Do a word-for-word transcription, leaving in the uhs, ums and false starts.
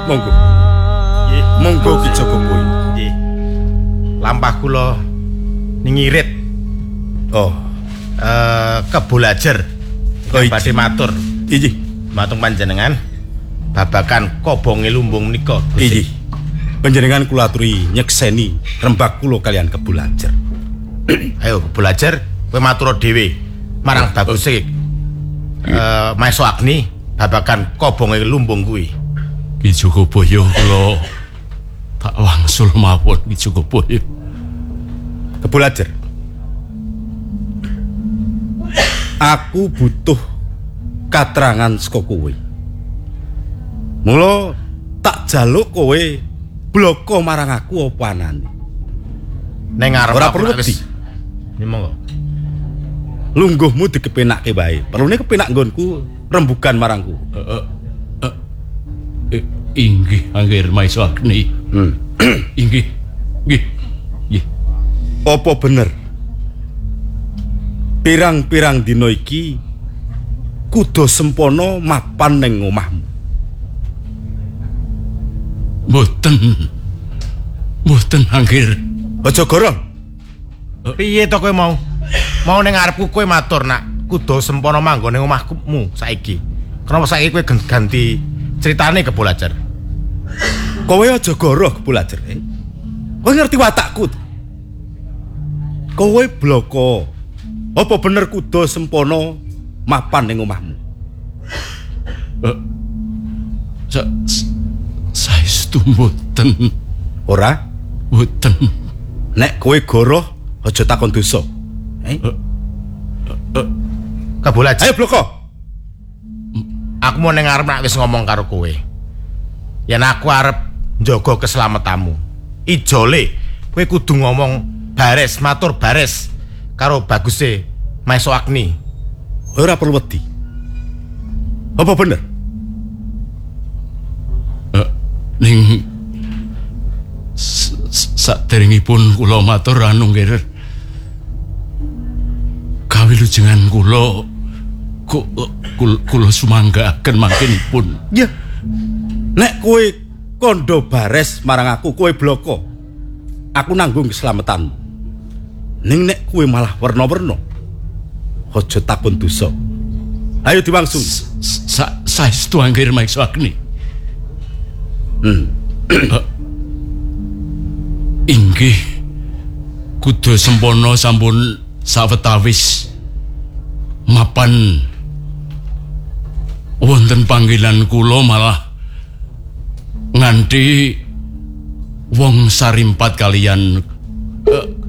Monggo. Nggih, monggo Ki Jogoboyo. Nggih. Lampah kula ningirit. Oh, eh kebulajer. Oh, badhe matur. Iki matung panjenengan babakan kobonge lumbung menika. Iki. Panjenengan kula aturi nyekseni rembag kula kalian kebulajer. Ayo kebulajer kowe matur dhewe marang baguse eh Maeso Agni babakan kobonge lumbung kuwi. Ki Jogoboyo kula tak wangsul mawon Ki Jogoboyo. Kebulajer. Aku butuh katerangan saka kowe. Mula tak jaluk kowe bloko marang aku apa anane. Ning ngarep ora perlu wedi. Ini monggo. Lungguhmu dikepenake wae. Perlune kepenak nggonku rembugan marangku. Heeh. Uh, uh, uh, inggih Angger Maeso Agni. Hmm. Inggih. Nggih. Nggih. Apa bener? Pirang-pirang dina iki kudu sempono mapan ning omahmu. Mboten. Mboten Angger. Aja gorong. Piye to kowe mau? Mau ning ngarepku kowe matur nak kudu sempono manggon ning omahmu saiki. Kenapa saiki kowe ganti critane kebulajer? Kowe aja goroh kebulajer. Eh? Kowe ngerti watakku. Kowe bloko. Apa bener kudu sempono mapan ning omahmu? Uh, sa, saestu mboten. Ora? Mboten. Nek kowe goroh aja takon dosa. Eh? Uh, uh, uh, Kebulajer. Ayo bloko. Aku mau ning ngarep nek wis ngomong karo kowe. Yen aku arep njaga keselamatanmu. Ijole kowe kudu ngomong bares, matur bares karo baguse Maeso Agni. Ora perlu wedi. Apa bener? Uh, ning saderengipun kula matur anu nggih. Kawilujengan kula kula sumanggaaken mangkenipun. Ya. Nek kowe kondo bares marang aku, kowe bloko. Aku nanggung keselamatanmu. Ning nek kowe malah werna-werna, aja takon dosa. Ayo diwangsung. Sa saestu Angger Maeso Agni. Hmm. uh, inggih kudu sempono sampun sawetawis mapan wonten panggilan kula malah nganti wong sarimpat kalian